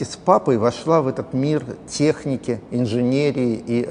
с папой вошла в этот мир техники, инженерии и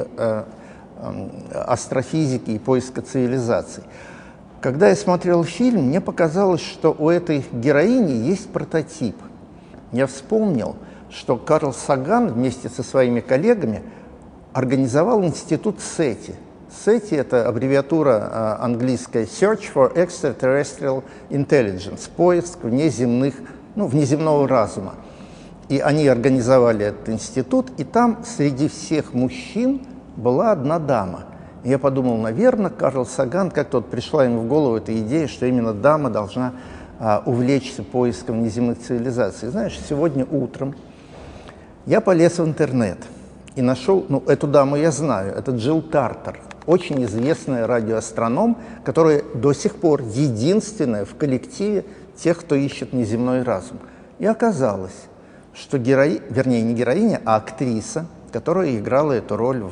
астрофизики и поиска цивилизаций. Когда я смотрел фильм, мне показалось, что у этой героини есть прототип. Я вспомнил, что Карл Саган вместе со своими коллегами организовал институт SETI. SETI – это аббревиатура английская Search for Extraterrestrial Intelligence, поиск внеземного разума. И они организовали этот институт, и там среди всех мужчин была одна дама. И я подумал, наверное, Карл Саган, как-то пришла ему в голову эта идея, что именно дама должна увлечься поиском внеземных цивилизаций. Знаешь, сегодня утром я полез в интернет и нашел, эту даму я знаю, это Джилл Тартер, очень известная радиоастроном, которая до сих пор единственная в коллективе тех, кто ищет внеземной разум. И оказалось, что не героиня, а актриса, которая играла эту роль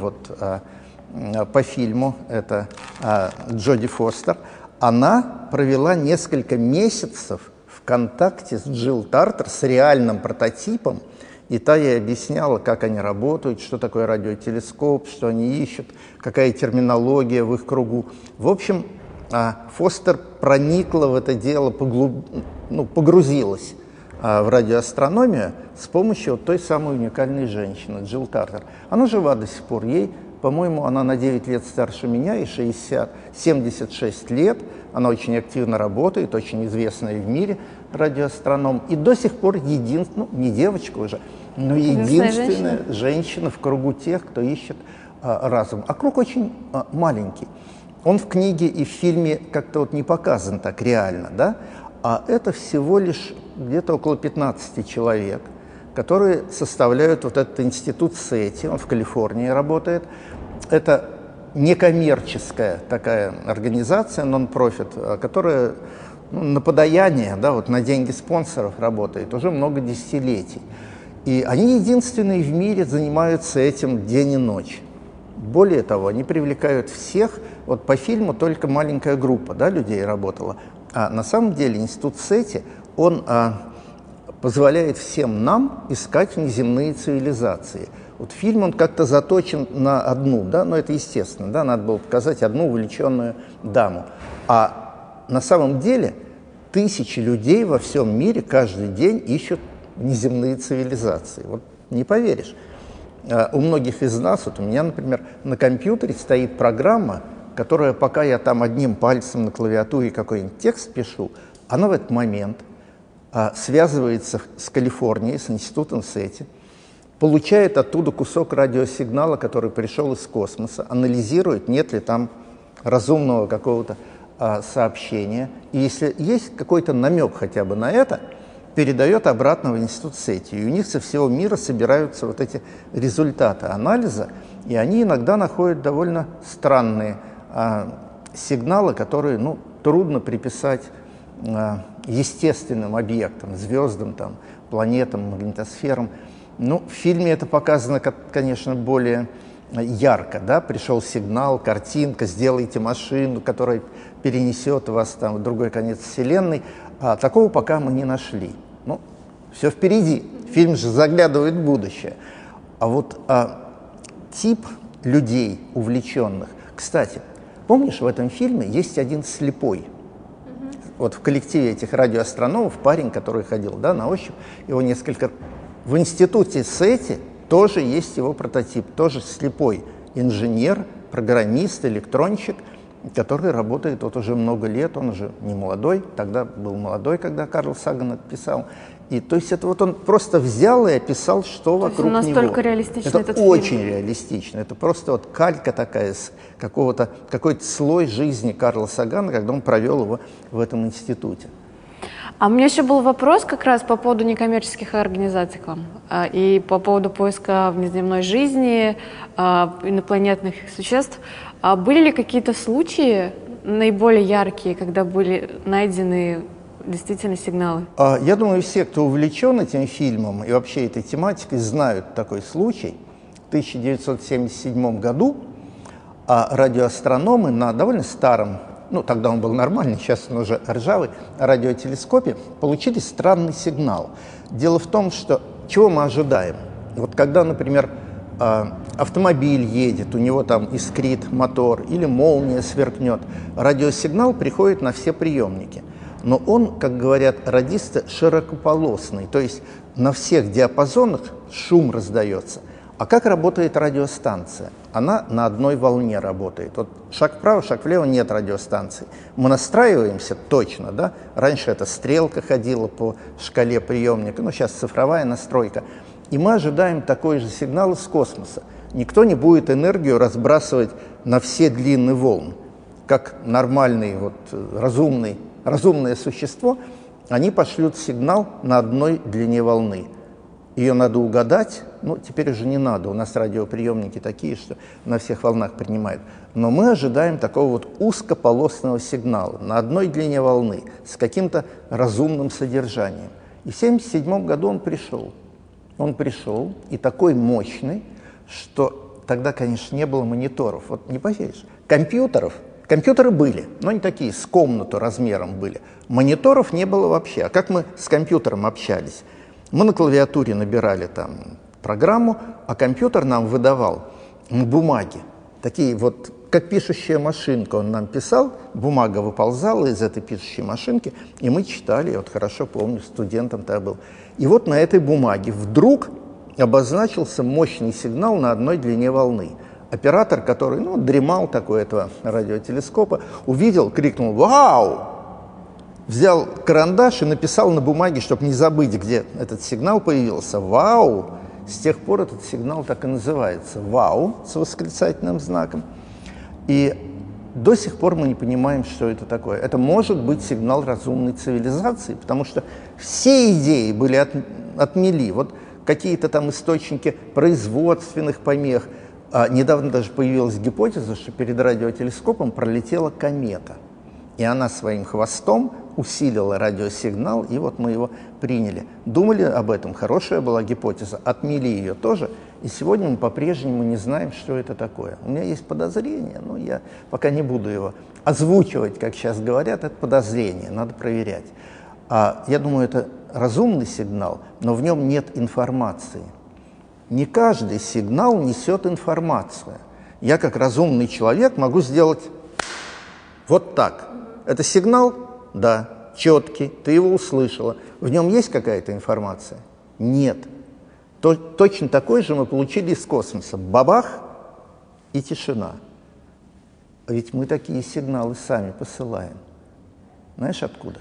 по фильму, это Джоди Фостер, она провела несколько месяцев в контакте с Джилл Тартер, с реальным прототипом, и та ей объясняла, как они работают, что такое радиотелескоп, что они ищут, какая терминология в их кругу. В общем, Фостер проникла в это дело, погрузилась в радиоастрономию с помощью той самой уникальной женщины, Джилл Тартер. Она жива до сих пор. Ей, по-моему, она на 9 лет старше меня, и 76 лет. Она очень активно работает, очень известная в мире радиоастроном. И до сих пор не девочка уже, но единственная женщина в кругу тех, кто ищет разум. А круг очень маленький. Он в книге и в фильме как-то не показан так реально, да? А это всего лишь где-то около 15 человек, которые составляют этот институт SETI, он в Калифорнии работает. Это некоммерческая такая организация, нон-профит, которая на подаяние, на деньги спонсоров работает уже много десятилетий. И они единственные в мире занимаются этим день и ночь. Более того, они привлекают всех, по фильму только маленькая группа людей работала. А на самом деле институт SETI, он позволяет всем нам искать внеземные цивилизации. Фильм, он как-то заточен на одну, но это естественно, надо было показать одну увлеченную даму. А на самом деле тысячи людей во всем мире каждый день ищут внеземные цивилизации. Не поверишь. У многих из нас, у меня, например, на компьютере стоит программа, которая, пока я там одним пальцем на клавиатуре какой-нибудь текст пишу, она в этот момент связывается с Калифорнией, с институтом SETI, получает оттуда кусок радиосигнала, который пришел из космоса, анализирует, нет ли там разумного какого-то сообщения. И если есть какой-то намек хотя бы на это, передает обратно в институт SETI. И у них со всего мира собираются эти результаты анализа, и они иногда находят довольно странные сигналы, которые трудно приписать естественным объектам, звездам, планетам, магнитосферам. В фильме это показано, конечно, более ярко. Пришел сигнал, картинка, сделайте машину, которая перенесет вас в другой конец Вселенной. Такого пока мы не нашли. Все впереди. Фильм же заглядывает в будущее. Тип людей, увлеченных. Кстати, помнишь, в этом фильме есть один слепой? В коллективе этих радиоастрономов парень, который ходил на ощупь, его несколько... В институте SETI тоже есть его прототип, тоже слепой инженер, программист, электронщик, который работает уже много лет, он уже не молодой, тогда был молодой, когда Карл Саган это писал. И то есть это он просто взял и описал, что вокруг него. Настолько реалистично этот фильм. Очень реалистично. Это просто калька такая с какой-то слой жизни Карла Сагана, когда он провел его в этом институте. А у меня еще был вопрос как раз по поводу некоммерческих организаций к вам и по поводу поиска внеземной жизни, инопланетных существ. Были ли какие-то случаи наиболее яркие, когда были найдены действительно сигналы? Я думаю, все, кто увлечен этим фильмом и вообще этой тематикой, знают такой случай. В 1977 году радиоастрономы на довольно старом, тогда он был нормальный, сейчас он уже ржавый, радиотелескопе получили странный сигнал. Дело в том, что чего мы ожидаем? Вот когда, например, автомобиль едет, у него там искрит мотор, или молния сверкнет, радиосигнал приходит на все приемники. Но он, как говорят радисты, широкополосный, то есть на всех диапазонах шум раздается. А как работает радиостанция? Она на одной волне работает. Вот шаг вправо, шаг влево, нет радиостанции. Мы настраиваемся точно, да? Раньше эта стрелка ходила по шкале приемника, но сейчас цифровая настройка. И мы ожидаем такой же сигнал из космоса. Никто не будет энергию разбрасывать на все длины волн. Как нормальный, разумное существо, они пошлют сигнал на одной длине волны. Ее надо угадать, теперь уже не надо, у нас радиоприемники такие, что на всех волнах принимают. Но мы ожидаем такого узкополосного сигнала на одной длине волны с каким-то разумным содержанием. И в 1977 году он пришел. Он пришел, и такой мощный, что тогда, конечно, не было мониторов. Вот не поверишь, компьютеры были, но не такие, с комнату размером были. Мониторов не было вообще. А как мы с компьютером общались? Мы на клавиатуре набирали там программу, а компьютер нам выдавал бумаги. Такие как пишущая машинка он нам писал, бумага выползала из этой пишущей машинки, и мы читали, я хорошо помню, студентом тогда был. И на этой бумаге вдруг обозначился мощный сигнал на одной длине волны. Оператор, который дремал такой этого радиотелескопа, увидел, крикнул «Вау!», взял карандаш и написал на бумаге, чтобы не забыть, где этот сигнал появился, «Вау!». С тех пор этот сигнал так и называется «Вау!» с восклицательным знаком. И до сих пор мы не понимаем, что это такое. Это может быть сигнал разумной цивилизации, потому что все идеи были отмели. Какие-то там источники производственных помех. Недавно даже появилась гипотеза, что перед радиотелескопом пролетела комета. И она своим хвостом усилила радиосигнал, и мы его приняли. Думали об этом, хорошая была гипотеза, отмели ее тоже, и сегодня мы по-прежнему не знаем, что это такое. У меня есть подозрение, но я пока не буду его озвучивать, как сейчас говорят, это подозрение, надо проверять. Я думаю, это разумный сигнал, но в нем нет информации. Не каждый сигнал несет информацию. Я, как разумный человек, могу сделать вот так. Это сигнал? Да. Четкий, ты его услышала. В нем есть какая-то информация? Нет. Точно такой же мы получили из космоса. Бабах и тишина. Ведь мы такие сигналы сами посылаем. Знаешь, откуда?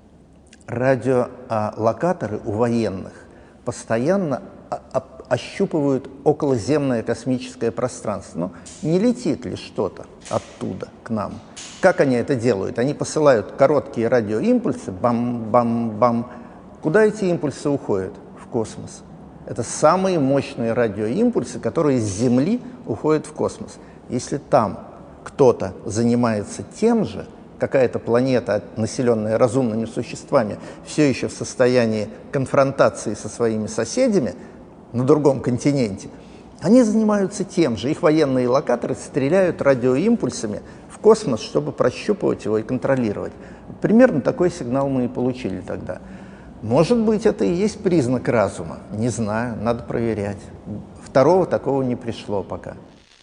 Радиолокаторы у военных постоянно ощупывают околоземное космическое пространство. Не летит ли что-то оттуда к нам? Как они это делают? Они посылают короткие радиоимпульсы, бам-бам-бам. Куда эти импульсы уходят? В космос. Это самые мощные радиоимпульсы, которые с Земли уходят в космос. Если там кто-то занимается тем же, какая-то планета, населенная разумными существами, все еще в состоянии конфронтации со своими соседями на другом континенте, они занимаются тем же. Их военные локаторы стреляют радиоимпульсами в космос, чтобы прощупывать его и контролировать. Примерно такой сигнал мы и получили тогда. Может быть, это и есть признак разума. Не знаю, надо проверять. Второго такого не пришло пока.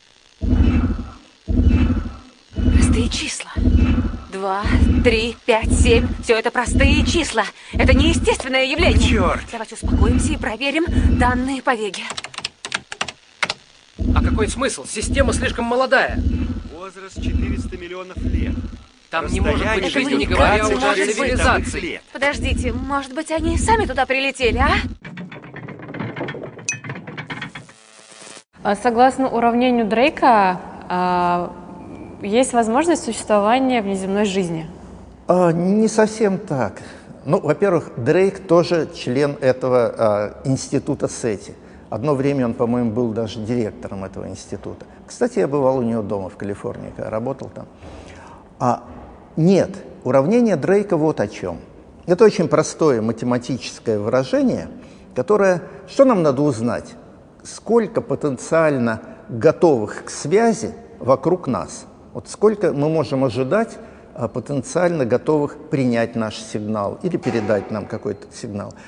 Простые числа. 2, 3, 5, 7. Все это простые числа. Это неестественное явление. Черт! Давайте успокоимся и проверим данные по Веге. А какой смысл? Система слишком молодая. Возраст 400 миллионов лет. Там не может быть жизни, не говоря уже о цивилизации. Подождите, может быть, они сами туда прилетели, а? Согласно уравнению Дрейка, есть возможность существования внеземной жизни? Не совсем так. Во-первых, Дрейк тоже член этого института SETI. Одно время он, по-моему, был даже директором этого института. Кстати, я бывал у него дома в Калифорнии, когда работал там. Нет, уравнение Дрейка вот о чем. Это очень простое математическое выражение, которое... Что нам надо узнать? Сколько потенциально готовых к связи вокруг нас? Сколько мы можем ожидать потенциально готовых принять наш сигнал или передать нам какой-то сигнал?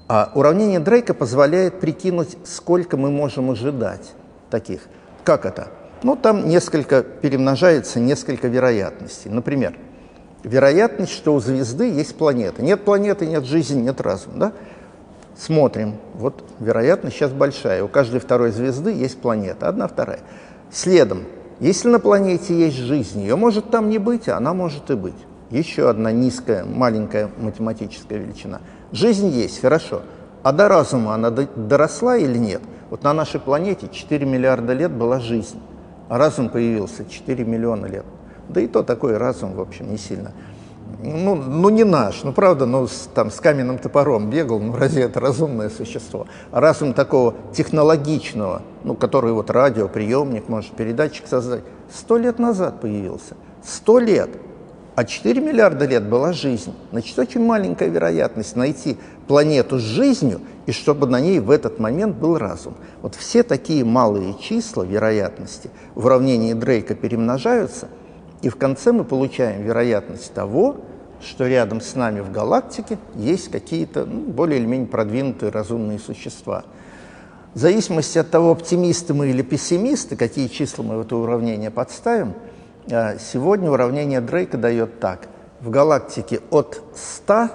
А уравнение Дрейка позволяет прикинуть, сколько мы можем ожидать таких. Как это? Ну, там перемножается несколько вероятностей. Например, вероятность, что у звезды есть планета. Нет планеты, нет жизни, нет разума. Да? Смотрим. Вот вероятность сейчас большая. У каждой второй звезды есть планета. Одна, вторая. Следом. Если на планете есть жизнь, ее может там не быть, а она может и быть. Еще одна низкая, маленькая математическая величина. Жизнь есть, хорошо. А до разума она доросла или нет? Вот на нашей планете 4 миллиарда лет была жизнь, а разум появился 4 миллиона лет. Да и то такой разум, в общем, не сильно. Ну не наш, правда, там с каменным топором бегал, разве это разумное существо? А разум такого технологичного, который вот радиоприемник, может передатчик создать, 100 лет назад появился. 100 лет. А 4 миллиарда лет была жизнь. Значит, очень маленькая вероятность найти планету с жизнью, и чтобы на ней в этот момент был разум. Вот все такие малые числа вероятности в уравнении Дрейка перемножаются, и в конце мы получаем вероятность того, что рядом с нами в галактике есть какие-то более или менее продвинутые разумные существа. В зависимости от того, оптимисты мы или пессимисты, какие числа мы в это уравнение подставим, сегодня уравнение Дрейка дает так. В галактике от 100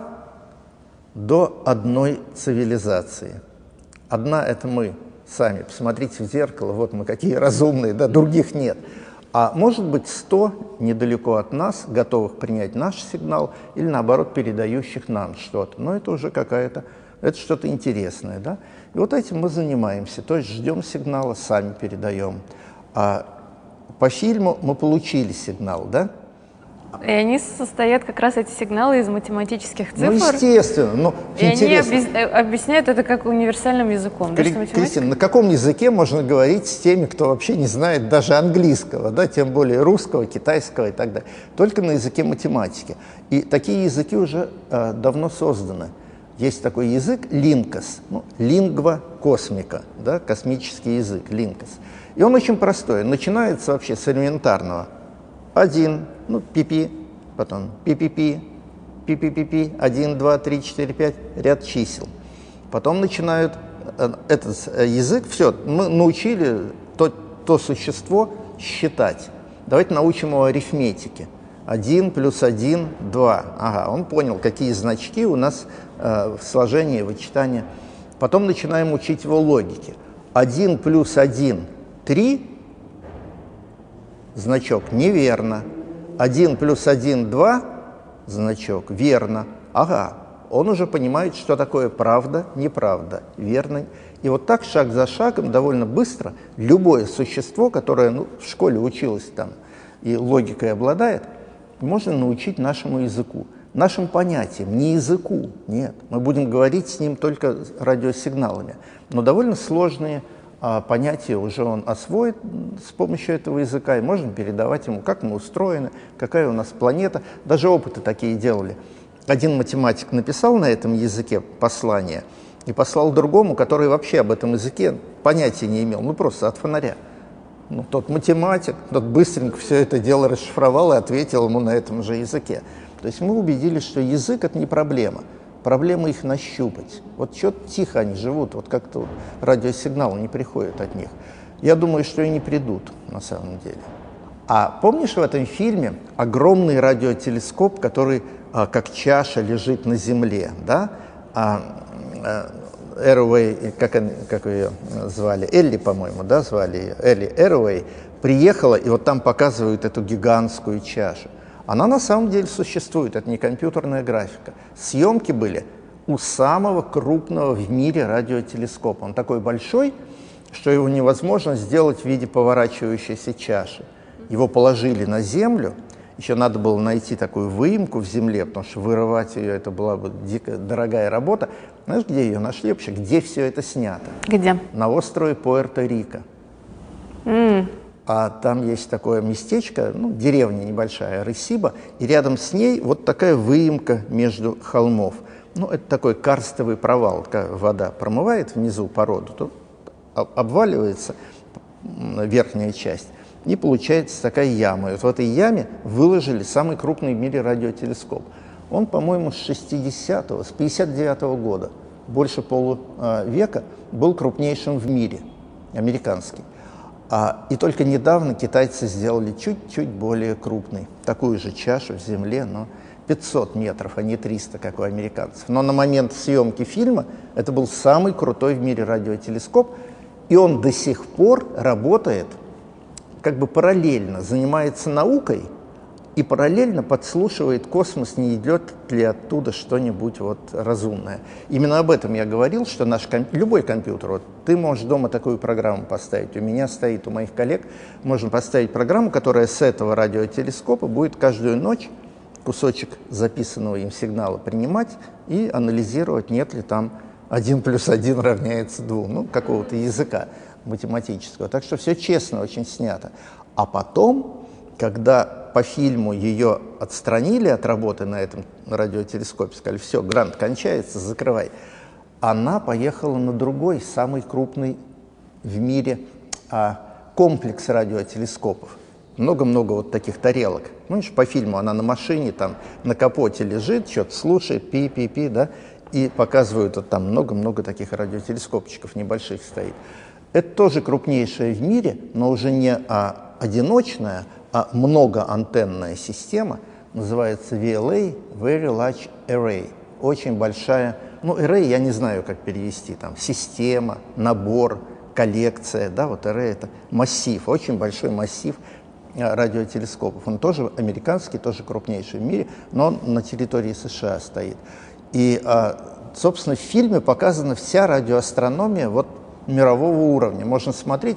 до 1 цивилизации. Одна – это мы сами. Посмотрите в зеркало, вот мы какие разумные, да, других нет. А может быть 100 недалеко от нас, готовых принять наш сигнал, или наоборот передающих нам что-то. Но это уже это что-то интересное, да? И вот этим мы занимаемся, то есть ждем сигнала, сами передаем. А по фильму мы получили сигнал, да? И они состоят как раз, эти сигналы, из математических цифр. Естественно. И интересно. Они объясняют это как универсальным языком. Кристина, на каком языке можно говорить с теми, кто вообще не знает даже английского, да, тем более русского, китайского и так далее? Только на языке математики. И такие языки уже давно созданы. Есть такой язык линкос, лингва космика, да, космический язык, линкос. И он очень простой. Начинается вообще с элементарного. 1, пи-пи, потом пи-пи-пи, пи-пи-пи-пи, 1, 2, 3, 4, 5, ряд чисел. Потом начинают этот язык, все, мы научили то существо считать. Давайте научим его арифметике. 1 плюс 1, 2. Ага, он понял, какие значки у нас в сложении, вычитании. Потом начинаем учить его логике. 1 плюс 1, 3. Значок неверно. 1 плюс 1, 2. Значок верно. Ага, он уже понимает, что такое правда, неправда, верно. И вот так, шаг за шагом, довольно быстро, любое существо, которое в школе училось там и логикой обладает, можно научить нашему языку, нашим понятиям, не языку, нет. Мы будем говорить с ним только радиосигналами. Но довольно сложные понятия уже он освоит с помощью этого языка, и можем передавать ему, как мы устроены, какая у нас планета. Даже опыты такие делали. Один математик написал на этом языке послание и послал другому, который вообще об этом языке понятия не имел, просто от фонаря. Тот математик, тот быстренько все это дело расшифровал и ответил ему на этом же языке. То есть мы убедились, что язык – это не проблема. Проблема их нащупать. Вот что-то тихо они живут, вот как-то радиосигналы не приходят от них. Я думаю, что и не придут на самом деле. А помнишь в этом фильме огромный радиотелескоп, который как чаша лежит на Земле, да? Эрвей, как ее звали, Элли, по-моему, да, звали ее, Элли Эрвей, приехала, и вот там показывают эту гигантскую чашу. Она на самом деле существует, это не компьютерная графика. Съемки были у самого крупного в мире радиотелескопа. Он такой большой, что его невозможно сделать в виде поворачивающейся чаши. Его положили на землю, еще надо было найти такую выемку в земле, потому что вырывать ее, это была бы дико дорогая работа. Знаешь, где ее нашли вообще? Где все это снято? Где? На острове Пуэрто-Рико. А там есть такое местечко, деревня небольшая, Ресиба, и рядом с ней вот такая выемка между холмов. Это такой карстовый провал, когда вода промывает внизу породу, то обваливается верхняя часть, и получается такая яма. И вот в этой яме выложили самый крупный в мире радиотелескоп. Он, по-моему, с 59-го года. больше полувека был крупнейшим в мире, американский. И только недавно китайцы сделали чуть-чуть более крупный, такую же чашу в земле, но 500 метров, а не 300, как у американцев. Но на момент съемки фильма это был самый крутой в мире радиотелескоп, и он до сих пор работает как бы параллельно, занимается наукой и параллельно подслушивает космос, не идет ли оттуда что-нибудь вот разумное. Именно об этом я говорил, что любой компьютер, вот ты можешь дома такую программу поставить, у меня стоит, у моих коллег, можно поставить программу, которая с этого радиотелескопа будет каждую ночь кусочек записанного им сигнала принимать и анализировать, нет ли там 1 + 1 равняется 2, ну, какого-то языка математического. Так что все честно очень снято. А потом, когда по фильму ее отстранили от работы на этом радиотелескопе, сказали, все, грант кончается, закрывай, она поехала на другой, самый крупный в мире комплекс радиотелескопов. Много-много вот таких тарелок. Помнишь, по фильму она на машине, там на капоте лежит, что-то слушает, пи-пи-пи, да, и показывают, вот там много-много таких радиотелескопчиков небольших стоит. Это тоже крупнейшая в мире, но уже не одиночная, а многоантенная система, называется VLA, Very Large Array, очень большая, ну, array я не знаю, как перевести, там, система, набор, коллекция, да, вот array это массив, очень большой массив радиотелескопов. Он тоже американский, тоже крупнейший в мире, но он на территории США стоит. И, собственно, в фильме показана вся радиоастрономия вот мирового уровня. Можно смотреть,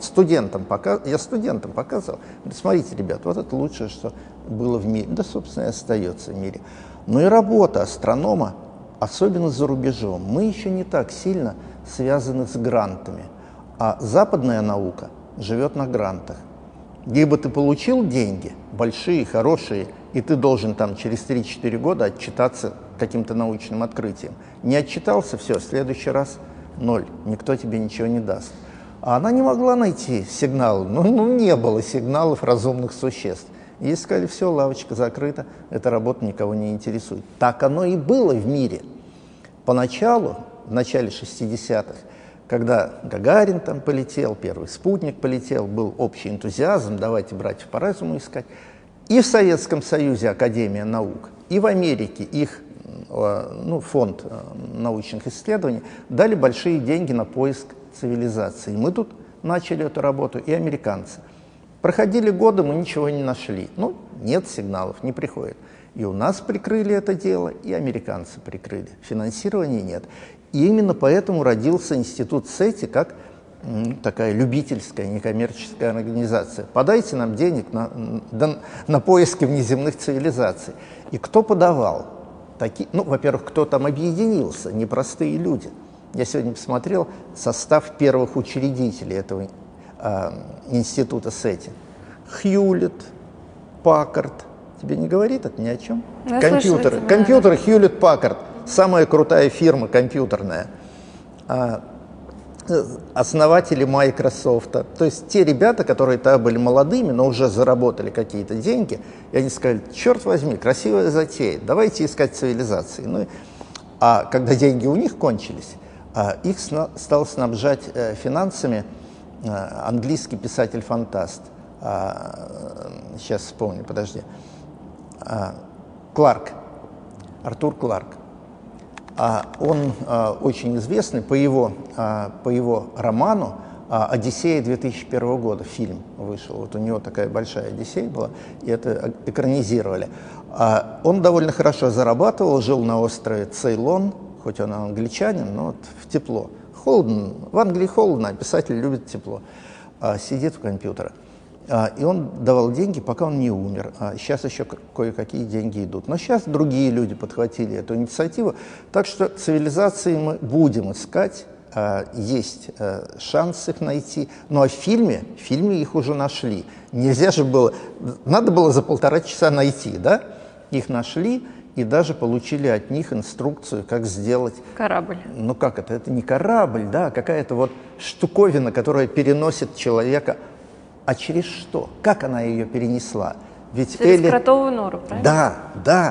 я студентам показывал. Говорю, смотрите, ребят, вот это лучшее, что было в мире. Да, собственно, и остается в мире. Но и работа астронома, особенно за рубежом, мы еще не так сильно связаны с грантами. А западная наука живет на грантах. Либо ты получил деньги, большие, хорошие, и ты должен там через 3-4 года отчитаться каким-то научным открытием. Не отчитался, все, в следующий раз 0, никто тебе ничего не даст. А она не могла найти сигнал, не было сигналов разумных существ. И сказали, все, лавочка закрыта, эта работа никого не интересует. Так оно и было в мире. Поначалу, в начале 60-х, когда Гагарин там полетел, первый спутник полетел, был общий энтузиазм, давайте братьев по разуму искать. И в Советском Союзе Академия наук, и в Америке их фонд научных исследований дали большие деньги на поиск цивилизации. И мы тут начали эту работу, и американцы. Проходили годы, мы ничего не нашли. Нет сигналов, не приходит. И у нас прикрыли это дело, и американцы прикрыли. Финансирования нет. И именно поэтому родился институт SETI как такая любительская, некоммерческая организация. Подайте нам денег на поиски внеземных цивилизаций. И кто подавал? Во-первых, кто там объединился? Непростые люди. Я сегодня посмотрел состав первых учредителей этого института SETI. Хьюлетт, Паккард. Тебе не говорит это ни о чем? Компьютеры Хьюлетт, Паккард. Самая крутая фирма компьютерная. Основатели Microsoft. То есть те ребята, которые тогда были молодыми, но уже заработали какие-то деньги, и они сказали, черт возьми, красивая затея, давайте искать цивилизации. А когда деньги у них кончились, их стал снабжать финансами английский писатель-фантаст. Сейчас вспомню, подожди. Артур Кларк. Он очень известный по его роману «Одиссея» 2001 года. Фильм вышел. Вот у него такая большая «Одиссея» была, и это экранизировали. Он довольно хорошо зарабатывал, жил на острове Цейлон, хоть он англичанин, но вот в тепло. Холодно. В Англии холодно, а писатель любит тепло. Сидит в компьютере. И он давал деньги, пока он не умер. Сейчас еще кое-какие деньги идут. Но сейчас другие люди подхватили эту инициативу. Так что цивилизации мы будем искать, есть шанс их найти. Ну а в фильме их уже нашли. Нельзя же было, надо было за 1,5 часа найти, да? Их нашли и даже получили от них инструкцию, как сделать... Корабль. Как это? Это не корабль, да, какая-то вот штуковина, которая переносит человека... А через что? Как она ее перенесла? Ведь через кротовую нору, правильно? Да.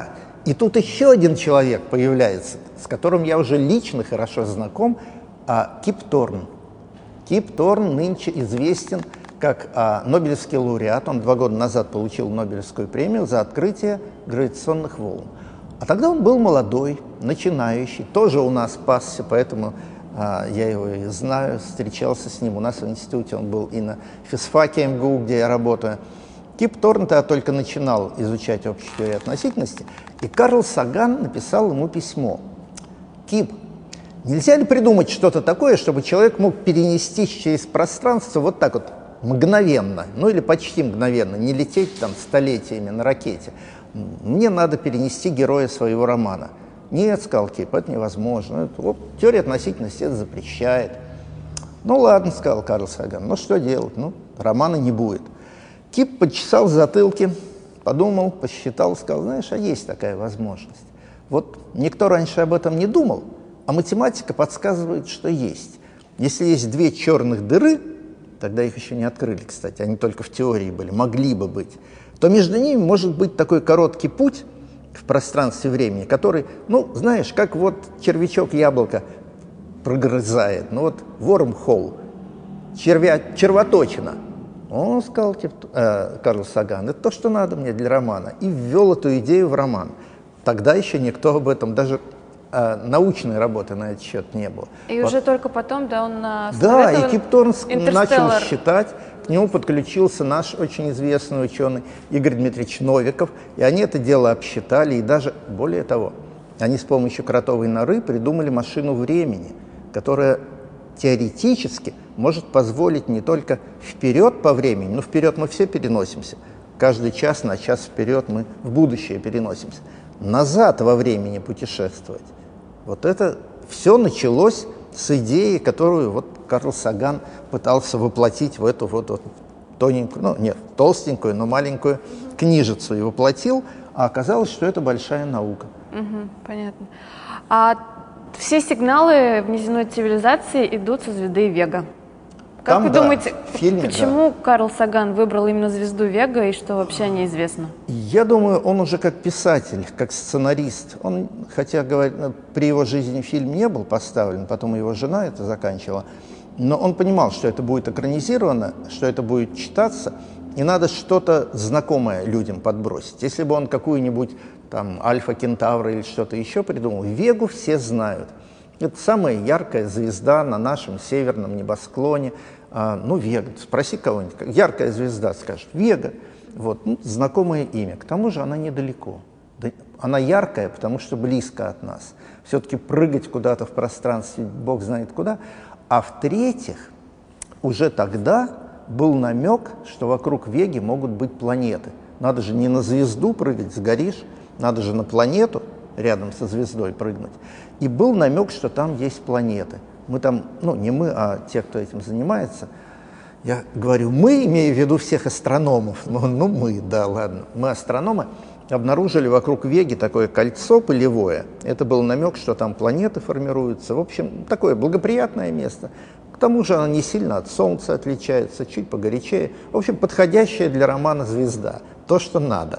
И тут еще один человек появляется, с которым я уже лично хорошо знаком, Кип Торн. Кип Торн нынче известен как нобелевский лауреат. Он 2 года назад получил Нобелевскую премию за открытие гравитационных волн. А тогда он был молодой, начинающий, тоже у нас пасся, поэтому я его и знаю, встречался с ним. У нас в институте он был и на физфаке МГУ, где я работаю. Кип Торн тогда только начинал изучать общую теорию относительности, и Карл Саган написал ему письмо. «Кип, нельзя ли придумать что-то такое, чтобы человек мог перенестись через пространство вот так вот мгновенно, ну или почти мгновенно, не лететь там столетиями на ракете? Мне надо перенести героя своего романа». «Нет, — сказал Кип, — это невозможно. Теория относительности это запрещает». «Ну ладно, — сказал Карл Саган, — ну что делать? Ну, романа не будет». Кип почесал в затылке, подумал, посчитал, сказал: знаешь, а есть такая возможность. Вот никто раньше об этом не думал, а математика подсказывает, что есть. Если есть 2 черных дыры, тогда их еще не открыли, кстати, они только в теории были, могли бы быть, то между ними может быть такой короткий путь в пространстве времени, который, ну, знаешь, как вот червячок яблоко прогрызает, ну вот wormhole, червоточина. Он сказал, Карл Саган, это то, что надо мне для романа, и ввел эту идею в роман. Тогда еще никто об этом, даже научной работы на этот счет не было. И уже только потом, да, он Да, и Кип Торн начал «Интерстеллар». считать, к нему подключился наш очень известный ученый Игорь Дмитриевич Новиков, и они это дело обсчитали, и даже, более того, они с помощью кротовой норы придумали машину времени, которая теоретически может позволить не только вперед по времени, но вперед мы все переносимся, каждый час на час вперед мы в будущее переносимся, назад во времени путешествовать. Вот это все началось с идеи, которую вот Карл Саган пытался воплотить в эту вот тоненькую, ну нет, толстенькую, но маленькую книжицу и воплотил, а оказалось, что это большая наука. Понятно. А все сигналы внеземной цивилизации идут со звезды Вега. Как Там, вы да, думаете, в фильме, почему Карл Саган выбрал именно звезду Вега и что вообще неизвестно? Я думаю, он уже как писатель, как сценарист, он, хотя при его жизни фильм не был поставлен, потом его жена это заканчивала, но он понимал, что это будет экранизировано, что это будет читаться, и надо что-то знакомое людям подбросить. Если бы он какую-нибудь там Альфа Кентавра или что-то еще придумал, Вегу все знают. Это самая яркая звезда на нашем северном небосклоне. Ну, Вега, спроси кого-нибудь, яркая звезда, скажет, Вега. Вот, ну, знакомое имя. К тому же она недалеко. Она яркая, потому что близко от нас. Все-таки прыгать куда-то в пространстве, бог знает куда. А в-третьих, уже тогда был намек, что вокруг Веги могут быть планеты. Надо же не на звезду прыгать, сгоришь, надо же на планету рядом со звездой прыгнуть. И был намек, что там есть планеты. Мы там, ну не мы, а те, кто этим занимается. Я говорю мы, имея в виду всех астрономов. Ну мы, да, ладно. Мы, астрономы, обнаружили вокруг Веги такое кольцо пылевое. Это был намек, что там планеты формируются. В общем, такое благоприятное место. К тому же она не сильно от Солнца отличается, чуть погорячее. В общем, подходящая для романа звезда. То, что надо.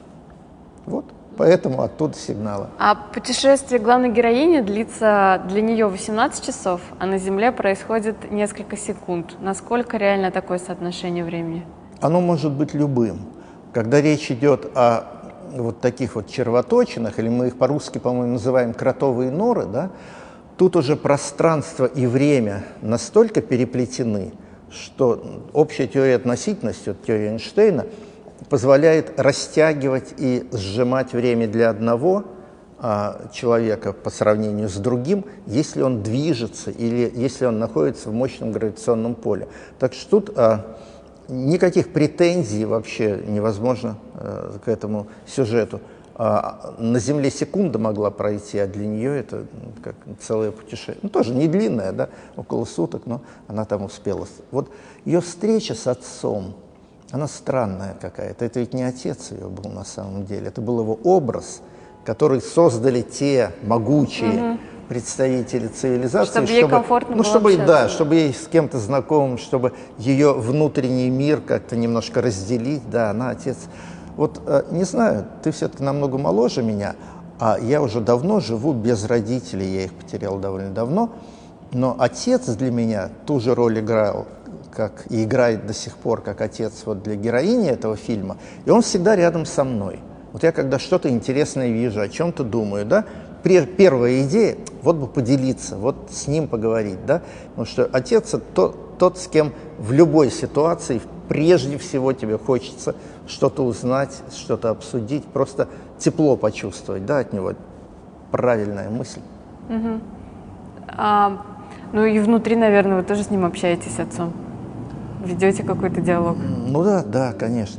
Вот. Поэтому оттуда сигналы. А путешествие главной героини длится для нее 18 часов, а на Земле происходит несколько секунд. Насколько реально такое соотношение времени? Оно может быть любым. Когда речь идет о вот таких вот червоточинах, или мы их по-русски, по-моему, называем кротовые норы, да, тут уже пространство и время настолько переплетены, что общая теория относительности, теория Эйнштейна, позволяет растягивать и сжимать время для одного человека по сравнению с другим, если он движется или если он находится в мощном гравитационном поле. Так что тут никаких претензий вообще невозможно к этому сюжету. На Земле секунда могла пройти, а для нее это как целое путешествие. Ну, тоже не длинное, да, около суток, но она там успела. Вот ее встреча с отцом, она странная какая-то. Это ведь не отец ее был на самом деле. Это был его образ, который создали те могучие представители цивилизации. Чтобы ей комфортно было общаться. Да, чтобы ей с кем-то знакомым, чтобы ее внутренний мир как-то немножко разделить. Да, она отец. Вот не знаю, ты все-таки намного моложе меня, А я уже давно живу без родителей, я их потерял довольно давно, но отец для меня ту же роль играл, как и играет до сих пор, как отец вот для героини этого фильма, и он всегда рядом со мной. Вот я когда что-то интересное вижу, о чем-то думаю, да, первая идея, вот бы поделиться, вот с ним поговорить, да, потому что отец — это тот, с кем в любой ситуации прежде всего тебе хочется что-то узнать, что-то обсудить, просто тепло почувствовать, да, от него. Правильная мысль. Ну и внутри, наверное, вы тоже с ним общаетесь, с отцом? Ведете какой-то диалог? Ну да, конечно.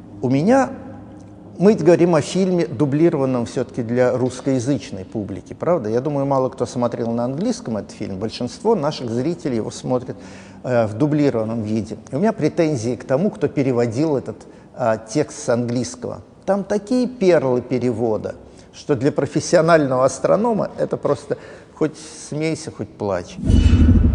Мы говорим о фильме, дублированном все-таки для русскоязычной публики, правда? Я думаю, мало кто смотрел на английском этот фильм. Большинство наших зрителей его смотрят в дублированном виде. И у меня претензии к тому, кто переводил этот текст с английского. Там такие перлы перевода, что для профессионального астронома это просто хоть смейся, хоть плачь.